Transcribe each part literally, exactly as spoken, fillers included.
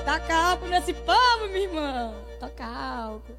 Taca álcool nesse povo, minha irmã. Toca álcool.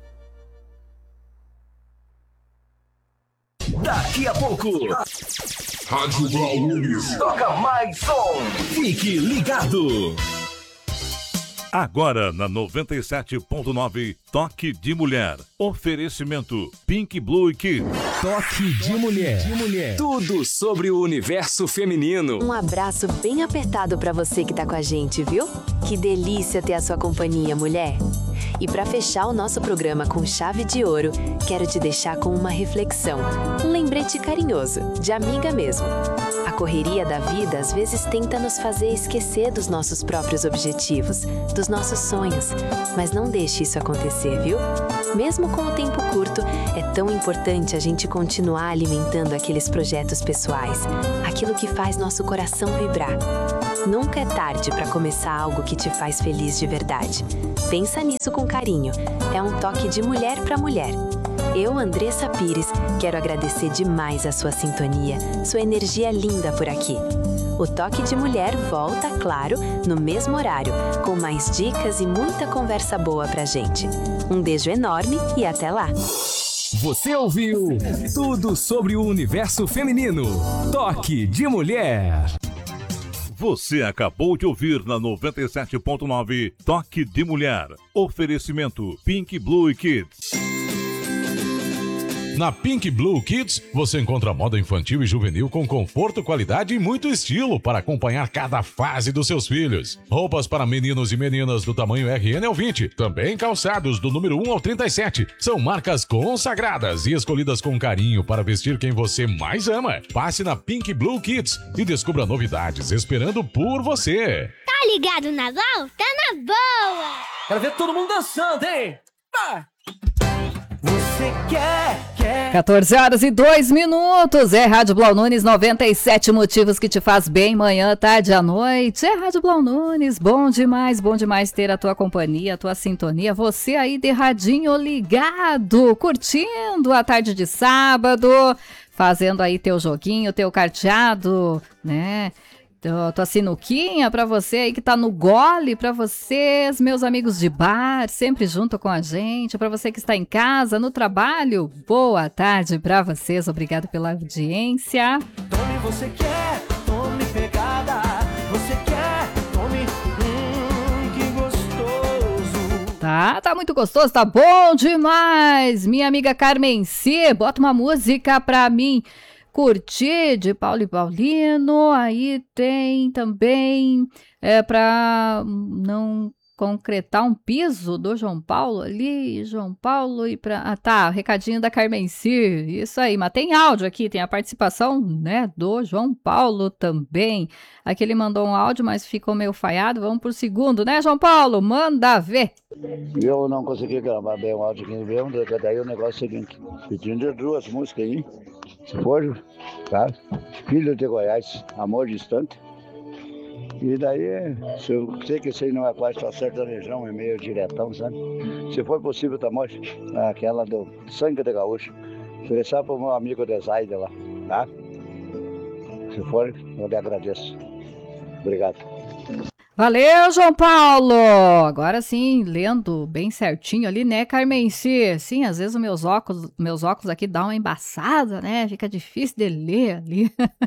Daqui a pouco, Rádio Blau Nunes toca mais som. Fique ligado. Agora na noventa e sete ponto nove, Toque de Mulher. Oferecimento Pink Blue Kids. Toque de mulher. de mulher. Tudo sobre o universo feminino. Um abraço bem apertado pra você que tá com a gente, viu? Que delícia ter a sua companhia, mulher. E pra fechar o nosso programa com chave de ouro, quero te deixar com uma reflexão. Um lembrete carinhoso, de amiga mesmo. A correria da vida às vezes tenta nos fazer esquecer dos nossos próprios objetivos, dos nossos sonhos. Mas não deixe isso acontecer, viu? Mesmo com o tempo curto, é tão importante a gente continuar alimentando aqueles projetos pessoais, aquilo que faz nosso coração vibrar. Nunca é tarde para começar algo que te faz feliz de verdade. Pensa nisso com carinho. É um toque de mulher para mulher. Eu, Andressa Pires, quero agradecer demais a sua sintonia, sua energia linda por aqui. O Toque de Mulher volta, claro, no mesmo horário, com mais dicas e muita conversa boa pra gente. Um beijo enorme e até lá! Você ouviu tudo sobre o universo feminino. Toque de Mulher. Você acabou de ouvir na noventa e sete ponto nove, Toque de Mulher. Oferecimento Pink Blue Kids. Na Pink Blue Kids, você encontra moda infantil e juvenil com conforto, qualidade e muito estilo para acompanhar cada fase dos seus filhos. Roupas para meninos e meninas do tamanho R N ao vinte, também calçados do número um ao trinta e sete. São marcas consagradas e escolhidas com carinho para vestir quem você mais ama. Passe na Pink Blue Kids e descubra novidades esperando por você. Tá ligado na Blau? Tá na boa! Quero ver todo mundo dançando, hein? Ah! Você quer, quer. quatorze horas e dois minutos. É Rádio Blau Nunes, noventa e sete motivos que te faz bem manhã, tarde à noite. É Rádio Blau Nunes, bom demais, bom demais ter a tua companhia, a tua sintonia. Você aí de radinho ligado, curtindo a tarde de sábado, fazendo aí teu joguinho, teu carteado, né? Tua sinuquinha pra você aí que tá no gole, pra vocês, meus amigos de bar, sempre junto com a gente, pra você que está em casa, no trabalho, boa tarde pra vocês, obrigado pela audiência. Tome, você quer, tome pegada, você quer, tome, hum, que gostoso. Tá, tá muito gostoso, tá bom demais, minha amiga Carmen C, bota uma música pra mim curtir, de Paulo e Paulino. Aí tem também é, para não concretar um piso do João Paulo ali, João Paulo e para ah tá, recadinho da Carmen Cir, isso aí, mas tem áudio aqui, tem a participação, né, do João Paulo também. Aqui ele mandou um áudio, mas ficou meio falhado, vamos pro segundo, né, João Paulo? Manda ver. Eu não consegui gravar bem o áudio aqui mesmo, daí o negócio é o seguinte, pedindo duas músicas aí, se for, tá? Filho de Goiás, Amor Distante. E daí, se eu sei que isso aí não é quase só certa região, é meio diretão, sabe? Se for possível, tá, moça? Aquela do Sangue de Gaúcho. Oferecer pro meu amigo Desaide lá, tá? Se for, eu lhe agradeço. Obrigado. Valeu, João Paulo! Agora sim, lendo bem certinho ali, né, Carmen C? Sim, às vezes os meus óculos, meus óculos aqui dão uma embaçada, né? Fica difícil de ler ali.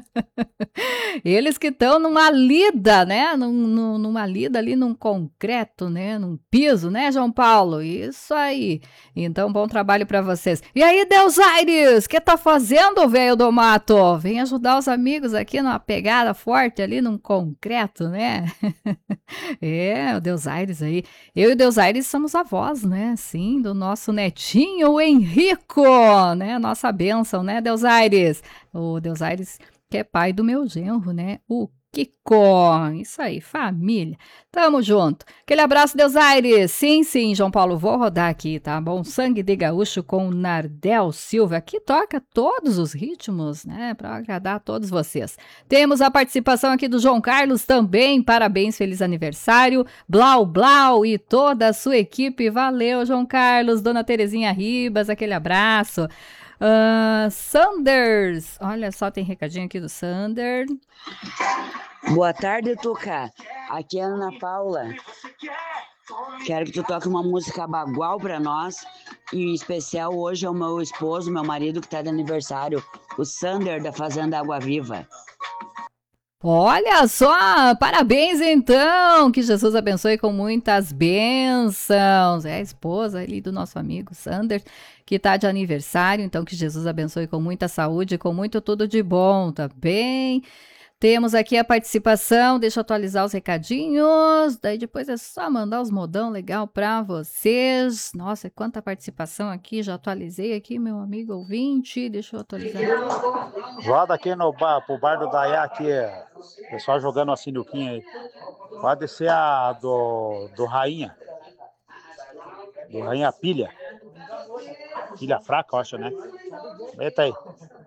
Eles que estão numa lida, né? Num, num, numa lida ali, num concreto, né? Num piso, né, João Paulo? Isso aí. Então, bom trabalho pra vocês. E aí, Deus Aires, o que tá fazendo, velho do mato? Vem ajudar os amigos aqui numa pegada forte ali, num concreto, né? É, o Deus Aires aí. Eu e o Deus Aires somos avós, né? Sim, do nosso netinho, o Henrico, né? Nossa bênção, né, Deus Aires? O Deus Aires que é pai do meu genro, né? O Kiko. Isso aí, família. Tamo junto. Aquele abraço, Deus Aires. Sim, sim, João Paulo, vou rodar aqui, tá bom? Sangue de Gaúcho com Nardel Silva, que toca todos os ritmos, né? Para agradar a todos vocês. Temos a participação aqui do João Carlos também. Parabéns, feliz aniversário. Blau, Blau e toda a sua equipe. Valeu, João Carlos. Dona Terezinha Ribas, aquele abraço. Uh, Sanders, olha só, tem recadinho aqui do Sander. Boa tarde, Tuca. Aqui é a Ana Paula. Quero que tu toque uma música bagual pra nós. E em especial hoje é o meu esposo, meu marido, que tá de aniversário, o Sander, da Fazenda Água Viva. Olha só, parabéns então, que Jesus abençoe com muitas bênçãos. É a esposa ali do nosso amigo Sander, que tá de aniversário, então que Jesus abençoe com muita saúde, com muito tudo de bom, tá bem? Temos aqui a participação, deixa eu atualizar os recadinhos, daí depois é só mandar os modão legal pra vocês. Nossa, quanta participação aqui, já atualizei aqui, meu amigo ouvinte, deixa eu atualizar. Roda aqui no bar, pro bar do Dayá aqui, pessoal jogando uma sinuquinha aí. Pode ser a do, do Rainha, do Rainha Pilha, pilha fraca, eu acho, né? Eita aí.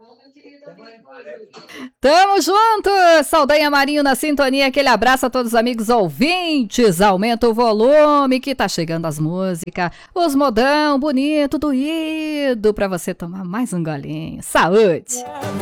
Tamo junto! Saldanha Marinho na sintonia, aquele abraço a todos os amigos ouvintes. Aumenta o volume que tá chegando as músicas, os modão bonito, doído, pra você tomar mais um golinho. Saúde!